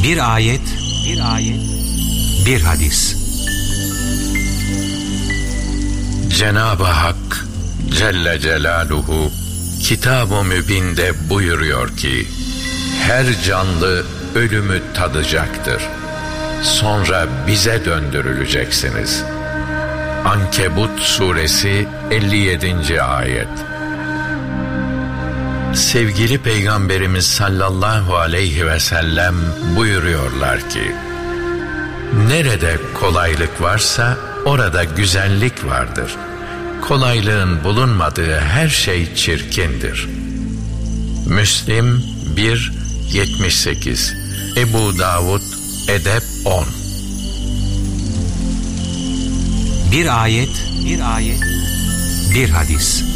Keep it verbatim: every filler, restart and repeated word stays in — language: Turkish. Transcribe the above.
Bir ayet, bir ayet, bir hadis. Cenab-ı Hak Celle Celaluhu Kitab-ı Mübin'de buyuruyor ki, her canlı ölümü tadacaktır. Sonra bize döndürüleceksiniz. Ankebut suresi elli yedinci ayet. Sevgili Peygamberimiz sallallahu aleyhi ve sellem buyuruyorlar ki, nerede kolaylık varsa orada güzellik vardır. Kolaylığın bulunmadığı her şey çirkindir. Müslim bir yetmiş sekiz, Ebu Davud Edep on. Bir ayet, bir ayet, bir hadis.